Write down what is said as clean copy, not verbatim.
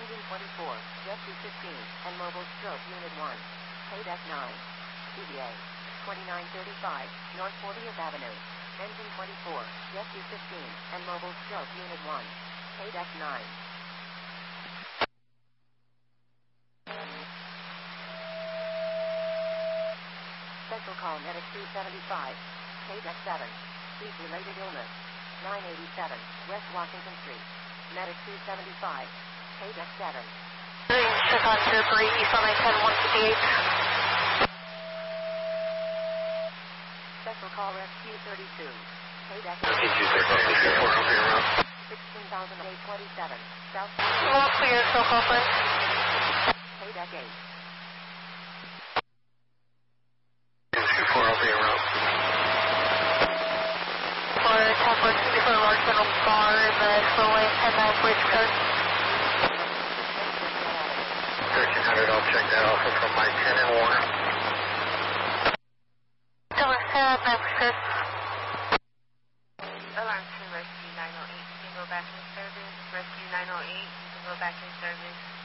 Engine 24, Jet 215, and Mobile Stroke Unit 1. KDEC 9. CBA 2935, North 40th Avenue. Engine 24, Jet 215, and Mobile Stroke Unit 1. KDEC 9. Special call Medic 275, KDEC 7. Sleep-related illness. 987, West Washington Street. Medic 275, KDEC 7. Check on Jerbury, East 910 158. Special call Rescue 32, KDEC 16,827, South. All clear, so call KDEC 8. 24, I'll be around. For Tower 24, large metal bar in the slowway, head 9 bridge code. 1300, I'll check that off from my 10 and Warner. Tower head 9 bridge code. Alarm 2, Rescue 908, you can go back in service. Rescue 908, you can go back in service.